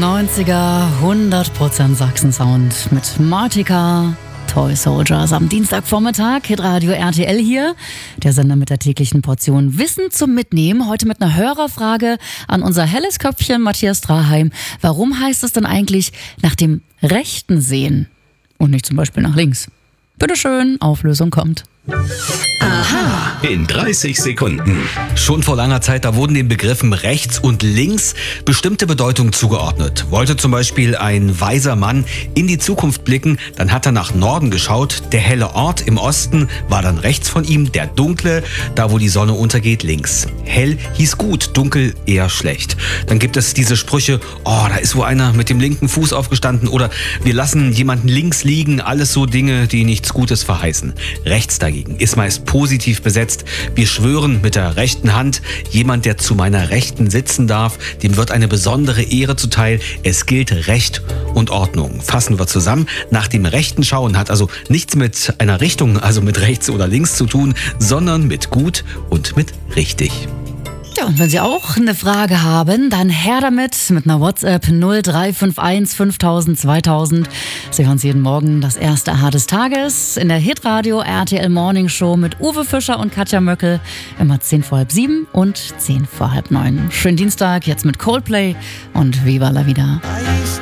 90er, 100% Sachsen-Sound mit Martika, Toy Soldiers am Dienstagvormittag, Hitradio RTL hier, der Sender mit der täglichen Portion Wissen zum Mitnehmen. Heute mit einer Hörerfrage an unser helles Köpfchen Matthias Straheim. Warum heißt es denn eigentlich nach dem rechten Sehen und nicht zum Beispiel nach links? Bitteschön, Auflösung kommt. Aha! In 30 Sekunden. Schon vor langer Zeit, da wurden den Begriffen rechts und links bestimmte Bedeutungen zugeordnet. Wollte zum Beispiel ein weiser Mann in die Zukunft blicken, dann hat er nach Norden geschaut. Der helle Ort im Osten war dann rechts von ihm, der dunkle, da wo die Sonne untergeht, links. Hell hieß gut, dunkel eher schlecht. Dann gibt es diese Sprüche, oh, da ist wo einer mit dem linken Fuß aufgestanden oder wir lassen jemanden links liegen, alles so Dinge, die nichts Gutes verheißen. Rechts dagegen ist meist positiv besetzt. Wir schwören mit der rechten Hand, jemand, der zu meiner Rechten sitzen darf, dem wird eine besondere Ehre zuteil. Es gilt Recht und Ordnung. Fassen wir zusammen. Nach dem rechten Schauen hat also nichts mit einer Richtung, also mit rechts oder links zu tun, sondern mit gut und mit richtig. Ja, und wenn Sie auch eine Frage haben, dann her damit mit einer WhatsApp 0351 5000 2000. Sie hören Sie jeden Morgen das erste Aha des Tages in der Hitradio RTL Morning Show mit Uwe Fischer und Katja Möckel. Immer 7:10 und 8:10. Schönen Dienstag, jetzt mit Coldplay und Viva la Vida.